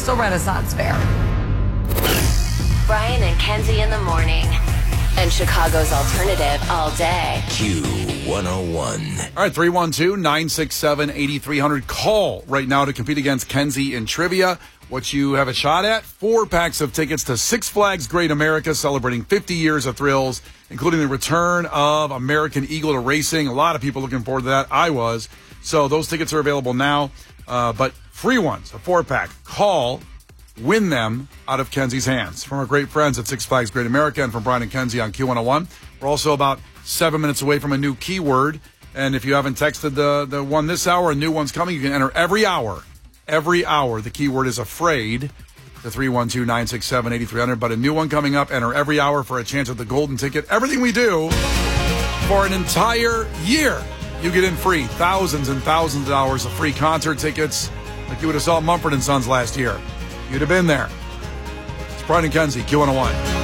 Coastal Renaissance Fair. Brian and Kenzie in the morning. And Chicago's alternative all day. Q101. All right, 312-967-8300. Call right now to compete against Kenzie in trivia. What you have a shot at, 4 packs of tickets to Six Flags Great America, celebrating 50 years of thrills, including the return of American Eagle to racing. A lot of people looking forward to that. I was. So those tickets are available now, but free ones, a 4-pack. Call, win them out of Kenzie's hands. From our great friends at Six Flags Great America and from Brian and Kenzie on Q101. We're also about 7 minutes away from a new keyword. And if you haven't texted the one this hour, a new one's coming. You can enter every hour. Every hour, the keyword is afraid, to 312-967-8300. But a new one coming up, enter every hour for a chance at the golden ticket. Everything we do for an entire year, you get in free. Thousands and thousands of dollars of free concert tickets, like you would have saw Mumford & Sons last year. You'd have been there. It's Brian and Kenzie, Q101.